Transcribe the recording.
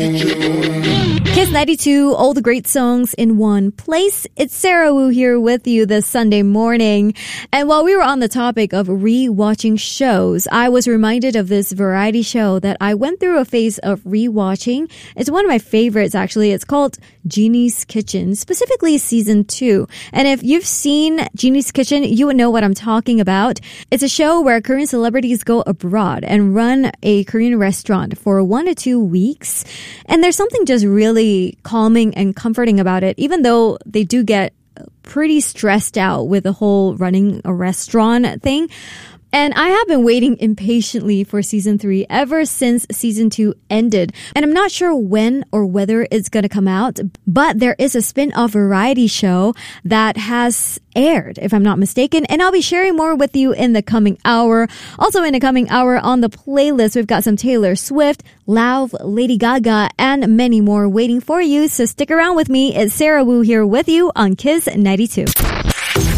Kiss 92, all the great songs in one place. It's Sarah Wu here with you this Sunday morning. And while we were on the topic of re-watching shows, I was reminded of this variety show that I went through a phase of re-watching. It's one of my favorites, actually. It's called Jeannie's Kitchen, specifically season 2. And if you've seen Jeannie's Kitchen, you would know what I'm talking about. It's a show where Korean celebrities go abroad and run a Korean restaurant for 1 to 2 weeks. And there's something just really calming and comforting about it, even though they do get pretty stressed out with the whole running a restaurant thing. And I have been waiting impatiently for season 3 ever since season 2 ended. And I'm not sure when or whether it's going to come out, but there is a spin-off variety show that has aired, if I'm not mistaken. And I'll be sharing more with you in the coming hour. Also in the coming hour on the playlist, we've got some Taylor Swift, Lauv, Lady Gaga, and many more waiting for you. So stick around with me. It's Sarah Wu here with you on Kiss 92.